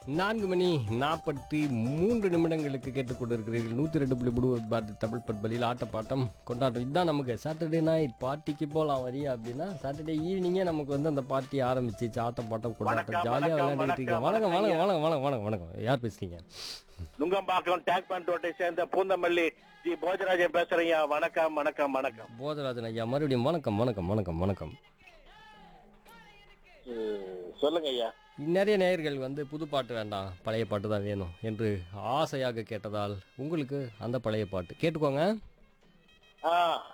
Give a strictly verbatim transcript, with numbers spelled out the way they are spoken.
நான்கு மணி நாற்பத்தி மூன்று நிமிடங்களுக்கு கேட்டுக்கொண்டிருக்கிறீர்கள். நூற்றி ரெண்டு புள்ளி மூணு பாரதி தமிழ் பண்பலில் ஆட்டப்பாட்டம் கொண்டாட்டம். இதுதான் நமக்கு சாட்டர்டே நைட் பார்ட்டிக்கு போகலாம் வரியா அப்படின்னா சாட்டர்டே ஈவினிங்கே நமக்கு வந்து அந்த பார்ட்டி ஆரம்பிச்சிச்சு. ஆட்டப்பாட்டம் கொண்டாட்டம் ஜாலியாக விளையாண்டுக்கிட்டு இருக்கீங்க. வணக்கம் வணக்கம் வணக்கம் வணக்கம் வணக்கம் வணக்கம். யார் பேசுறீங்க? நுங்கம்பாக்கம் டேக் பேண்ட் ரோட்டை சேர்ந்த பூந்தமல்லி ஜி போஜராஜன் பேசுறீங்க. வணக்கம் வணக்கம் வணக்கம். போஜராஜன் ஐயா மறுபடியும் வணக்கம் வணக்கம் வணக்கம் வணக்கம். சொல்லுங்க ஐயா. நிறைய நேயர்கள் வந்து புது பாட்டு வேண்டாம், பழைய பாட்டு தான் வேணும் என்று ஆசையாக கேட்டதால் உங்களுக்கு அந்த பழைய பாட்டு கேட்டுக்கோங்க. ஆ